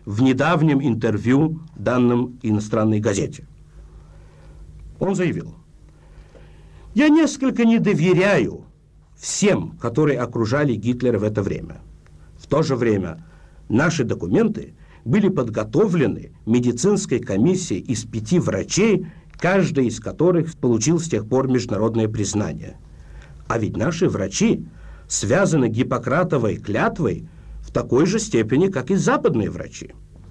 в недавнем интервью, данном иностранной газете. Он заявил: «Я несколько не доверяю всем, которые окружали Гитлера в это время. В то же время наши документы были подготовлены медицинской комиссией из 5 врачей, каждый из которых получил с тех пор международное признание. А ведь наши врачи связаны Гиппократовой клятвой в такой же степени, как и западные врачи».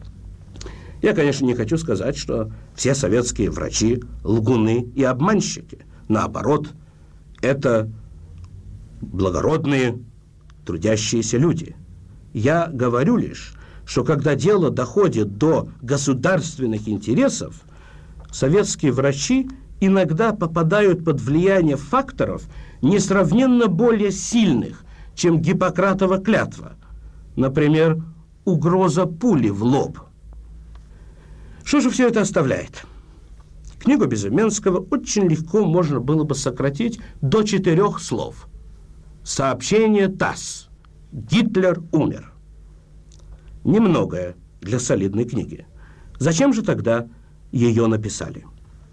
Я, конечно, не хочу сказать, что все советские врачи лгуны и обманщики. Наоборот, это благородные, трудящиеся люди. Я говорю лишь, что когда дело доходит до государственных интересов, советские врачи иногда попадают под влияние факторов, несравненно более сильных, чем Гиппократова клятва. Например, угроза пули в лоб. Что же все это оставляет? Книгу Безыменского очень легко можно было бы сократить до 4 слов. Сообщение ТАСС: Гитлер умер. Немногое для солидной книги. Зачем же тогда ее написали?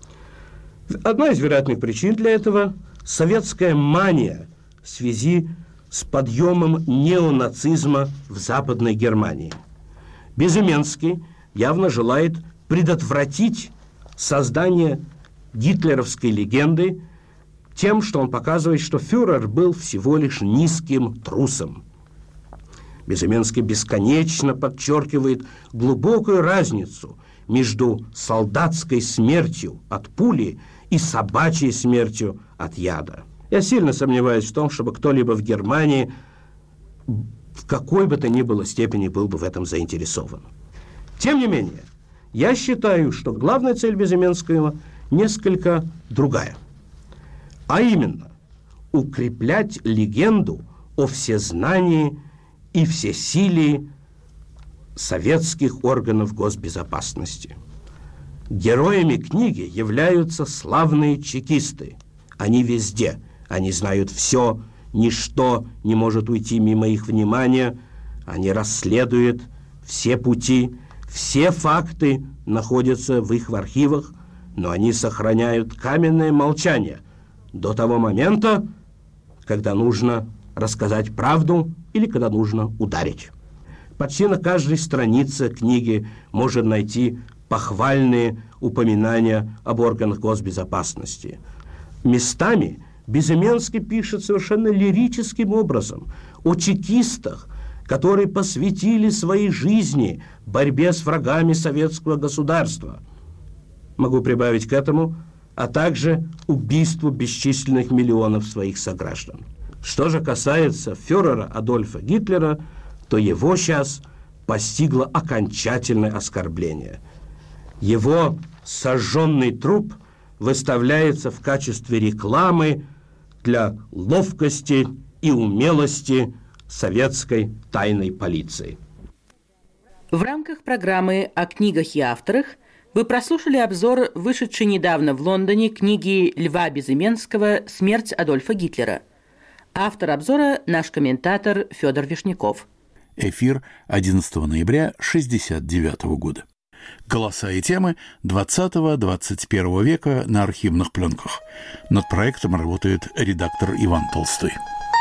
Одна из вероятных причин для этого – советская мания в связи с подъемом неонацизма в Западной Германии. Безыменский явно желает предотвратить создание гитлеровской легенды тем, что он показывает, что фюрер был всего лишь низким трусом. Безыменский бесконечно подчеркивает глубокую разницу между солдатской смертью от пули и собачьей смертью от яда. Я сильно сомневаюсь в том, чтобы кто-либо в Германии в какой бы то ни было степени был бы в этом заинтересован. Тем не менее, я считаю, что главная цель Безыменского несколько другая. А именно, укреплять легенду о всезнании и всесилии советских органов госбезопасности. Героями книги являются славные чекисты. Они везде, они знают все, ничто не может уйти мимо их внимания, они расследуют все пути, все факты находятся в их архивах, но они сохраняют каменное молчание до того момента, когда нужно рассказать правду или когда нужно ударить. Почти на каждой странице книги можно найти похвальные упоминания об органах госбезопасности. Местами Безыменский пишет совершенно лирическим образом о чекистах, которые посвятили своей жизни борьбе с врагами советского государства. Могу прибавить к этому, а также убийству бесчисленных миллионов своих сограждан. Что же касается фюрера Адольфа Гитлера, то его сейчас постигло окончательное оскорбление. Его сожженный труп выставляется в качестве рекламы для ловкости и умелости советской тайной полиции. В рамках программы о книгах и авторах вы прослушали обзор вышедшей недавно в Лондоне книги Льва Безыменского «Смерть Адольфа Гитлера». Автор обзора – наш комментатор Федор Вишняков. Эфир 11 ноября 1969 года. Голоса и темы 20-21 века на архивных пленках. Над проектом работает редактор Иван Толстой.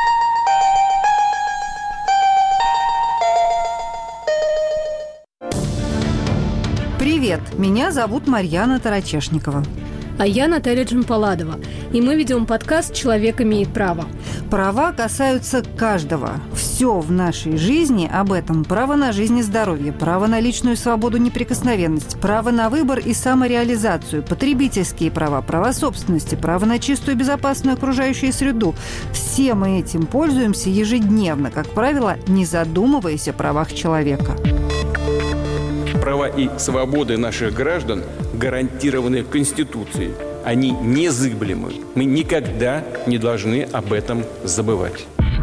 Привет, меня зовут Марьяна Тарачешникова. А я Наталья Джампаладова. И мы ведем подкаст «Человек имеет право». Права касаются каждого. Все в нашей жизни об этом. Право на жизнь и здоровье, право на личную свободу, неприкосновенность, право на выбор и самореализацию, потребительские права, права собственности, право на чистую и безопасную окружающую среду. Все мы этим пользуемся ежедневно, как правило, не задумываясь о правах человека. Права и свободы наших граждан гарантированы Конституцией. Они незыблемы. Мы никогда не должны об этом забывать.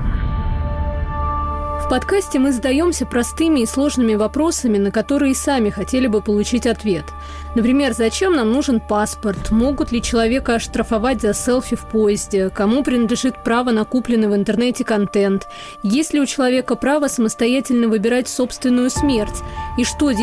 В подкасте мы задаемся простыми и сложными вопросами, на которые и сами хотели бы получить ответ. Например, зачем нам нужен паспорт? Могут ли человека оштрафовать за селфи в поезде? Кому принадлежит право на купленный в интернете контент? Есть ли у человека право самостоятельно выбирать собственную смерть? И что